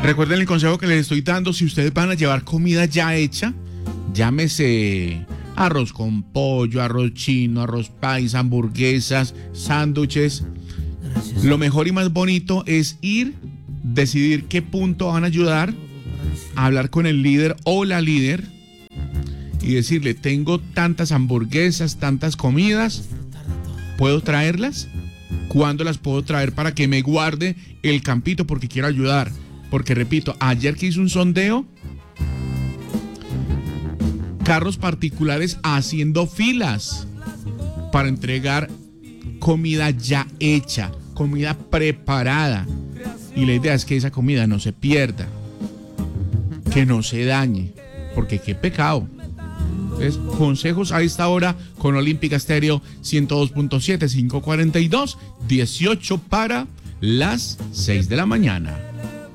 Recuerden el consejo que les estoy dando. Si ustedes van a llevar comida ya hecha, llámese arroz con pollo, arroz chino, arroz paisa, hamburguesas, sándwiches. Lo mejor y más bonito es decidir qué punto van a ayudar, hablar con el líder o la líder y decirle: tengo tantas hamburguesas, tantas comidas, ¿puedo traerlas? ¿Cuándo las puedo traer para que me guarde el campito? Porque quiero ayudar. Porque repito, ayer que hice un sondeo, carros particulares haciendo filas para entregar comida ya hecha, comida preparada. Y la idea es que esa comida no se pierda, que no se dañe, porque qué pecado. Entonces, consejos a esta hora con Olímpica Estéreo 102.7, 5:42, 18 para las 6 de la mañana.